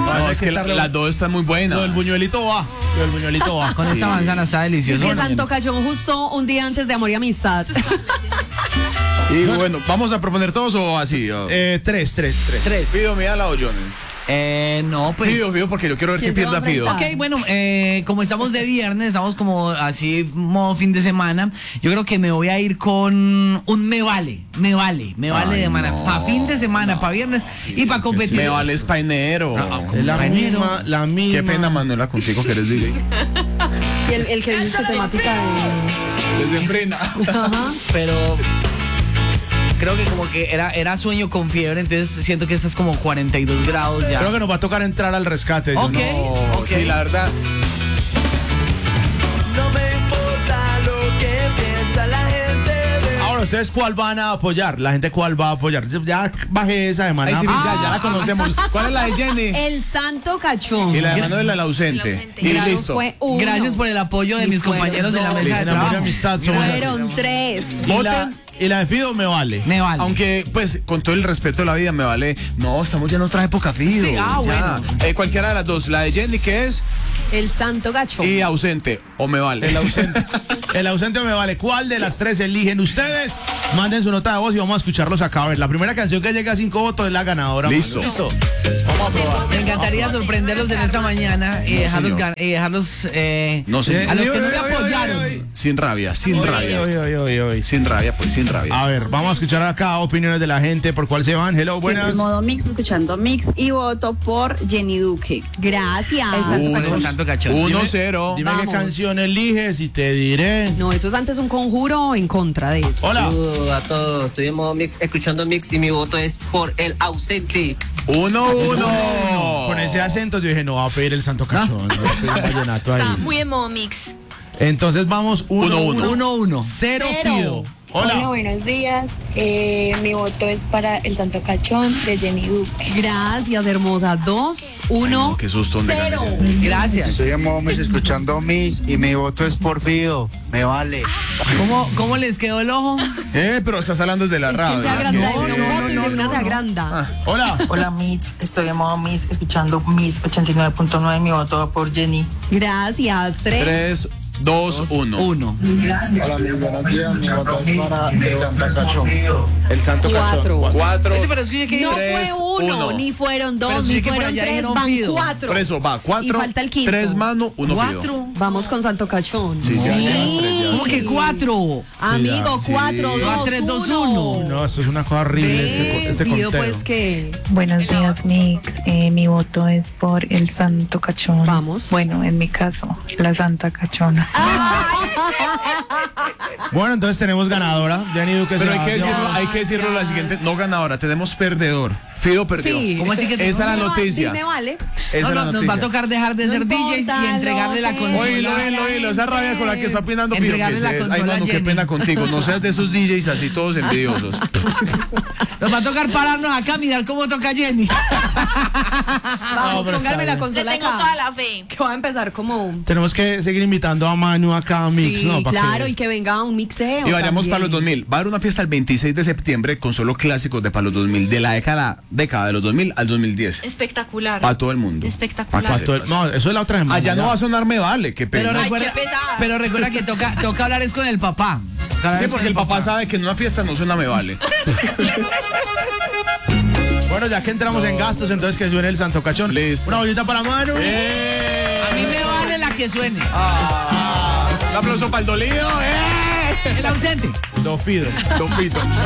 No, es que las dos están muy buenas. Lo del buñuelito va. Con esta manzana está delicioso. Es que Santo Cachón justo un día antes de Amor y Amistad. Y bueno, ¿vamos a proponer todos o así? Tres. Fido, Midala o Jones. No, pues. Fido, porque yo quiero ver qué ¿Quién se va pierda a Fido. enfrentar? Ok, bueno, como estamos de viernes, estamos como así, modo fin de semana. Yo creo que me voy a ir con un me vale Ay, de semana. no, Para fin de semana, para viernes y para competir. Me vale es painero. Es la Compañero. misma. Qué pena, Manuela, contigo que eres DJ. Y el que dice que temática de... Decembrina. Ajá. Pero creo que como que era sueño con fiebre, entonces siento que estás como 42 grados ya. Creo que nos va a tocar entrar al rescate. Ok. No, sí, la verdad. No me importa lo que piensa la gente. Ahora, ¿ustedes cuál van a apoyar? La gente cuál va a apoyar. Ya bajé esa semana. Ay, sí, ya la conocemos. ¿Cuál es la de Jenny? El Santo Cachón. Y la de Manuela, el ausente. Y Claro, listo. fue uno. Gracias por el apoyo de Y mis fueron compañeros en la dos. mesa de En Amor y trabajo. Amistad somos así. Fueron 3. Y la de Fido me vale. Me vale. Aunque, pues, con todo el respeto de la vida, me vale. No, estamos ya en otra época, Fido. Sí, Ya. bueno. Cualquiera de las dos. La de Jenny, que es, El Santo Cachón. y ausente. O me vale. El ausente. El ausente me vale. ¿Cuál de las tres eligen ustedes? Manden su nota de voz y vamos a escucharlos acá. A ver, la primera canción que llega a 5 votos es la ganadora. Listo. Listo. Vamos a probar. Me encantaría sorprenderlos en esta mañana y dejarlos señor. a No, señor. los que no me apoyaron. Sin rabia, sin rabia. Sin rabia, pues, sin rabia. A ver, vamos a escuchar acá opiniones de la gente. ¿Por cuál se van? Hello, buenas. En modo mix, escuchando mix y voto por Jenny Duque. Gracias. El Santo Cachón. 1-0. Dime qué Vamos. canción eliges y te diré. No, eso es antes un conjuro en contra de eso. Hola. Saludos a todos, estoy en modo mix, escuchando mix y mi voto es por el ausente. 1-1. Con ese acento yo dije, no, va a pedir el Santo Cachón. No va a pedir un vallenato Está ahí. muy en modo mix. Entonces vamos 1-1. 1-1. Cero Cero. Fido. Hola, Hola. buenos días. Mi voto es para el Santo Cachón de Jenny Duque. Gracias, hermosa. 2, 1, no, qué susto, ¿dónde 0. gané? Gracias. Estoy en modo mix escuchando Miss y mi voto es por Fido. Me vale. ¿Cómo les quedó el ojo? Pero estás hablando de la Es que radio. se agranda ¿Qué de es? un voto y de una se agranda. Hola. Hola Mix, estoy en modo mix, escuchando Mix 89.9, mi voto va por Jenny. Gracias. 3. 3, 2, 1. 1. Hola, muy buenos días. Mi voto es para el Santo Cachón. El Santo Cachón. 4. 4. Pero es que yo quería No Tres, fue 1, uno. ni fueron Pero 2, sí ni que por fueron allá 3, dijeron van Fido. 4. Por eso va, 4. Y falta el quinto. 3 mano, 1 Fido. 4. Vamos con Santo Cachón. Sí, ya, ya, ya. ¿Cómo que 4? Amigo, Sí. 4, Sí. 2, 3, 2, 1. 1. No, esto es una cosa horrible, este Pido conteo. pues que... Buenos días, Mix. Mi voto es por el Santo Cachón. Vamos. Bueno, en mi caso, la Santa Cachona. Bueno, entonces tenemos ganadora. Jenny Duque. Pero se va. hay que decirlo la siguiente, no ganadora, tenemos perdedor. Fido perdió. Sí. ¿Cómo así que Esa es la noticia. Sí, me vale. Esa es la Nos va a noticia. tocar dejar de No ser DJs importa y entregarle la lo que- consola. Oílo, esa rabia con la que está opinando Fido. Entregarle la Ay, consola mano, a qué Jenny. pena contigo. No seas de esos DJs así todos envidiosos. Nos va a tocar pararnos acá a mirar cómo toca Jenny. Vamos, pero está pónganme la bien. Le consola tengo acá. toda la fe. Que va a empezar como... Tenemos que seguir invitando a Manu acá a Mix, Sí, ¿no? Para claro, que- y que venga un mixeo. Y vayamos también. para los 2000. Va a haber una fiesta el 26 de septiembre con solo clásicos de para los 2000. De la década de los 2000 al 2010. Espectacular. Para todo el mundo. Espectacular. Pa' que Todo el- sepas. No, eso es la otra semana. Allá no ya. va a sonar me vale, qué Pero pena. recuerda, qué pesada. pero recuerda que toca hablar es con el papá. Toca hablar Sí, es porque con el papá sabe que en una fiesta no suena me vale. Bueno, ya que entramos en gastos, entonces que suene el Santo Cachón. Listo. Una bolita para Manu. A mí me vale la que suene. Un aplauso para el dolido. El ausente. Don Fido. Don Pito.